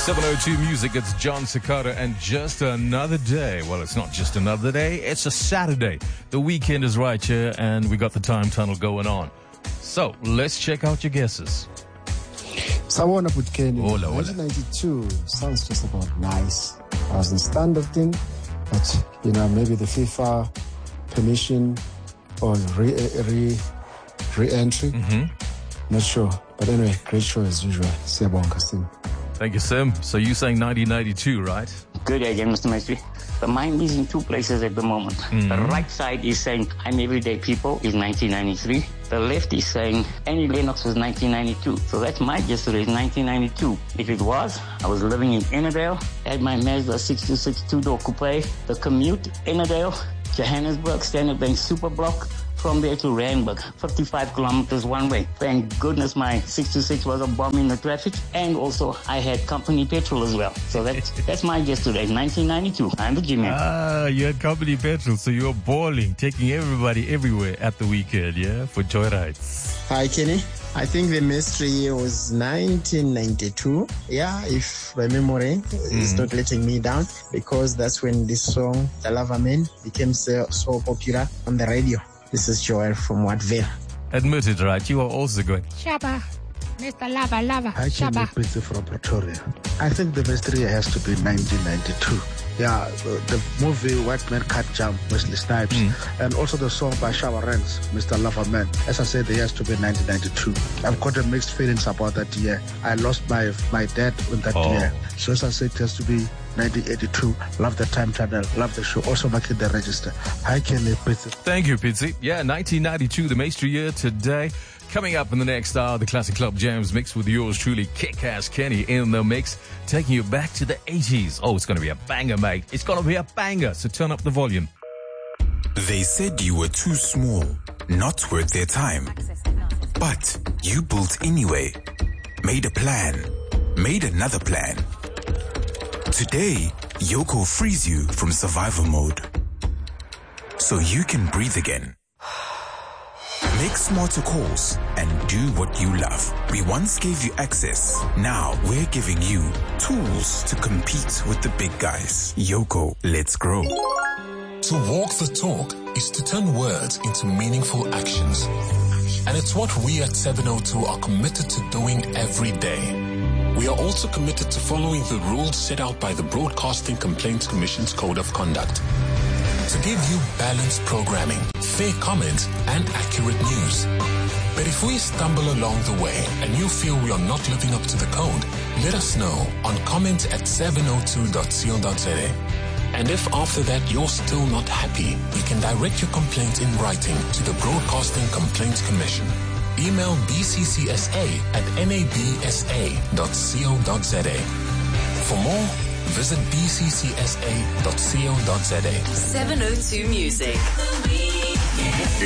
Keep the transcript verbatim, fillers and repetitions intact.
seven oh two Music, it's John Cicada, and just another day. Well, it's not just another day, it's a Saturday. The weekend is right here, and we got the time tunnel going on. So, let's check out your guesses. Sawona Putkeni, Hola, hola. nineteen ninety-two sounds just about nice. I was the standard thing, but, you know, maybe the FIFA permission or re, re, re-entry. Mm-hmm. Not sure. But anyway, great show as usual. Siyabonga, Sim. Thank you, Sim. So you saying nineteen ninety-two, right? Good day again, Mister Maestri. The mind is in two places at the moment. Mm-hmm. The right side is saying, I'm Everyday People is nineteen ninety-three. The left is saying, Annie Lennox was nineteen ninety-two. So that's my guess today, is nineteen ninety-two. If it was, I was living in Ennerdale, had my Mazda six two six two-door coupe, the commute, Ennerdale, Johannesburg, Standard Bank Superblock, from there to Randburg, fifty-five kilometers one way. Thank goodness my six two six was a bomb in the traffic, and also I had company petrol as well. So that's that's my guess today, nineteen ninety-two. I'm the G-Man. Ah, you had company petrol, so you were balling, taking everybody everywhere at the weekend, yeah, for joyrides. Hi, Kenny. I think the mystery year was nineteen ninety-two. Yeah, if my memory is Mm. not letting me down, because that's when this song, The Lava Man, became so, so popular on the radio. This is Joel from Wattville. Admit it, right? You are also going, Shabba, Mister Lava Lava, I can Shabba. be busy from Pretoria. I think the mystery has to be nineteen ninety-two. Yeah, the, the movie White Man Can't Jump, Wesley Snipes, Mm. and also the song by Shaba Ranks, Mister Loverman. As I said, it has to be nineteen ninety-two. I've got a mixed feelings about that year. I lost my my dad in that Oh. year. So as I said, it has to be nineteen eighty-two. Love the time channel, love the show. Also making the register. I can live with it. thank you, Pitsy. Yeah, nineteen ninety-two, the Maestri year today. Coming up in the next hour, the Classic Club Jams mix with yours truly, Kick-Ass Kenny in the mix, taking you back to the eighties. Oh, it's going to be a banger, mate. It's going to be a banger, so turn up the volume. They said you were too small, not worth their time. But you built anyway, made a plan, made another plan. Today, Yoko frees you from survival mode, so you can breathe again. Make smarter calls and do what you love. We once gave you access. Now we're giving you tools to compete with the big guys. Yoko, let's grow. To walk the talk is to turn words into meaningful actions. And it's what we at seven oh two are committed to doing every day. We are also committed to following the rules set out by the Broadcasting Complaints Commission's Code of Conduct, to give you balanced programming, fair comments, and accurate news. But if we stumble along the way and you feel we are not living up to the code, let us know on comment at seven oh two dot co dot za. And if after that you're still not happy, you can direct your complaint in writing to the Broadcasting Complaints Commission. Email b c c s a at n a b s a dot co dot za. For more, visit b c c s a dot co dot za. seven oh two Music.